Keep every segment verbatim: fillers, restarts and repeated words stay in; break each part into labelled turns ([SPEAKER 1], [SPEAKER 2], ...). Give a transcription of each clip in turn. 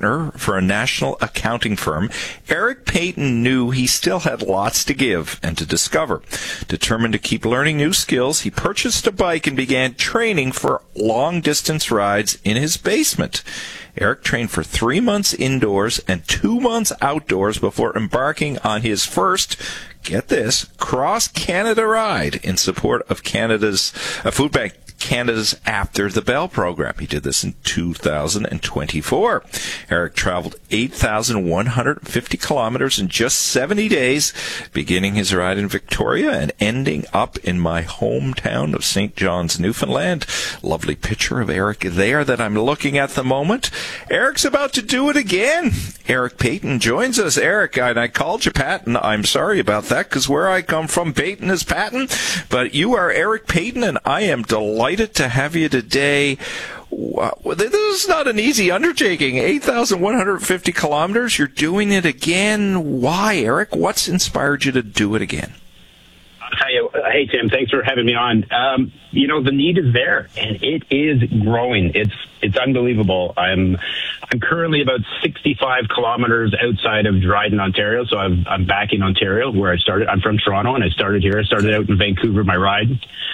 [SPEAKER 1] partner for a national accounting firm, Eric Payton knew he still had lots to give and to discover. Determined to keep learning new skills, he purchased a bike and began training for long-distance rides in his basement. Eric trained for three months indoors and two months outdoors before embarking on his first, get this, cross-Canada ride in support of Canada's uh, Food Bank Canada's After the Bell program. He did this in two thousand twenty-four. Eric traveled eight thousand one hundred fifty kilometers in just seventy days, beginning his ride in Victoria and ending up in my hometown of Saint John's, Newfoundland. Lovely picture of Eric there that I'm looking at the moment. Eric's about to do it again. Eric Payton joins us. Eric, and I called you Patton. I'm sorry about that, because where I come from, Payton is Patton. But you are Eric Payton, and I am delighted to have you today. Wow. This is not an easy undertaking. eight thousand one hundred fifty kilometers. You're doing it again. Why, Eric? What's inspired you to do it again?
[SPEAKER 2] I'll tell you, hey, Tim, thanks for having me on. Um, you know, the need is there, and it is growing. It's it's unbelievable. I'm I'm currently about sixty-five kilometers outside of Dryden, Ontario, so I'm, I'm back in Ontario, where I started. I'm from Toronto, and I started here. I started out in Vancouver, my ride.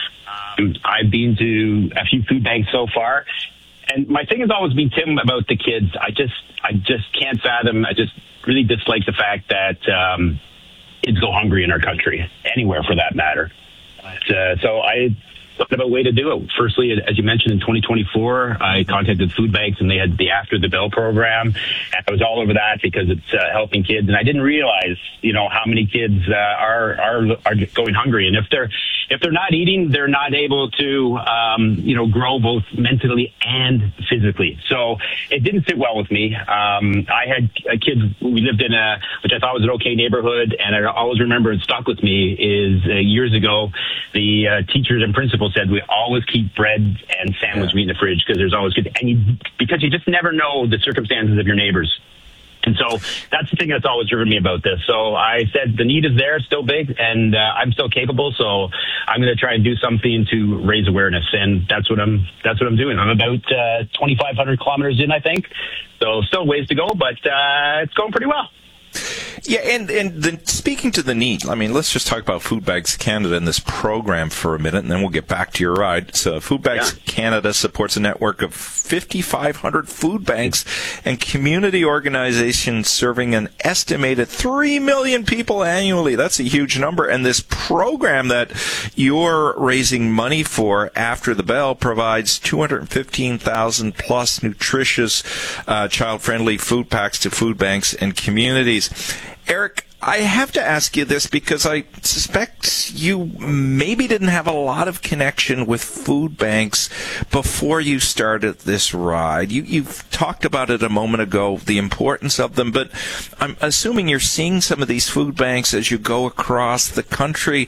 [SPEAKER 2] Um, I've been to a few food banks so far, and my thing has always been, Tim, about the kids. I just I just can't fathom. I just really dislike the fact that um, kids go hungry in our country, anywhere for that matter. But, uh, so I thought of a way to do it. Firstly, as you mentioned, in twenty twenty-four, I contacted food banks, and they had the After the Bell program. And I was all over that because it's uh, helping kids, and I didn't realize, you know, how many kids uh, are are are going hungry, and if they're if they're not eating, they're not able to, um, you know, grow both mentally and physically. So it didn't sit well with me. Um, I had uh, kids. We lived in a, which I thought was an okay neighborhood, and I always remember it stuck with me is uh, years ago, the uh, teachers and principals said we always keep bread and sandwich meat in the fridge because there's always good, and you, because you just never know the circumstances of your neighbors. And so that's the thing that's always driven me about this. So I said the need is there, still big, and uh, I'm still capable. So I'm going to try and do something to raise awareness, and that's what I'm. That's what I'm doing. I'm about uh, twenty-five hundred kilometers in, I think. So still ways to go, but uh, it's going pretty well.
[SPEAKER 1] Yeah, and, and the, speaking to the need, I mean, let's just talk about Food Banks Canada and this program for a minute, and then we'll get back to your ride. So Food Banks yeah. Canada supports a network of fifty-five hundred food banks and community organizations serving an estimated three million people annually. That's a huge number. And this program that you're raising money for, After the Bell, provides two hundred fifteen thousand plus nutritious, uh, child-friendly food packs to food banks and communities. Eric, I have to ask you this because I suspect you maybe didn't have a lot of connection with food banks before you started this ride. You, you've talked about it a moment ago, the importance of them, but I'm assuming you're seeing some of these food banks as you go across the country.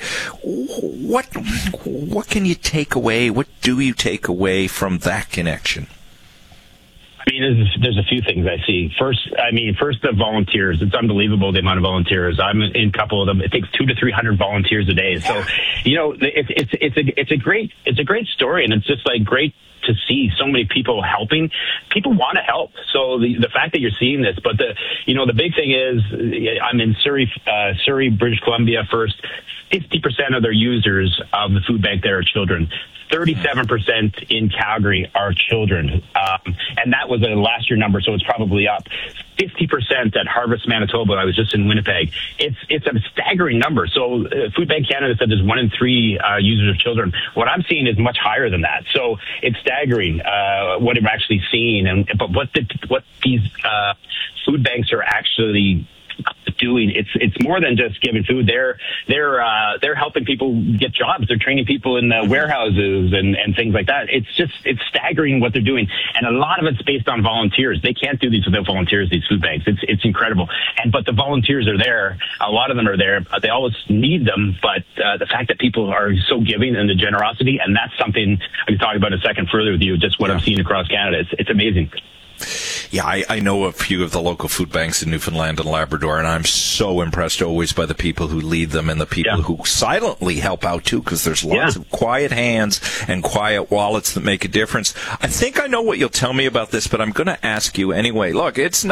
[SPEAKER 1] What, what can you take away? What do you take away from that connection?
[SPEAKER 2] I mean, there's, there's a few things I see. First, I mean, first the volunteers. It's unbelievable the amount of volunteers. I'm in a couple of them. It takes two to three hundred volunteers a day. So, you know, it's it's it's a it's a great it's a great story, and it's just like great to see so many people helping. People want to help. So the the fact that you're seeing this, but the you know the big thing is, I'm in Surrey, uh, Surrey, British Columbia. First, fifty percent of their users of the food bank there are children. thirty-seven percent in Calgary are children. Um, and that was a last year number, so it's probably up. fifty percent at Harvest, Manitoba. I was just in Winnipeg. It's it's a staggering number. So uh, Food Bank Canada said there's one in three uh, users of children. What I'm seeing is much higher than that. So it's staggering uh, what I'm actually seeing. And but what the, what these uh, food banks are actually doing, it's it's more than just giving food. They're they're uh, they're helping people get jobs. They're training people in the warehouses and, and things like that. It's just it's staggering what they're doing, and a lot of it's based on volunteers. They can't do these without volunteers. These food banks, it's it's incredible. And but the volunteers are there. A lot of them are there. They always need them, but uh, the fact that people are so giving and the generosity, and that's something I can talk about in a second further with you. Just what yeah. I'm seeing across Canada. It's it's amazing.
[SPEAKER 1] Yeah, I, I know a few of the local food banks in Newfoundland and Labrador, and I'm so impressed always by the people who lead them and the people yeah. who silently help out, too, because there's lots yeah. of quiet hands and quiet wallets that make a difference. I think I know what you'll tell me about this, but I'm going to ask you anyway. Look, it's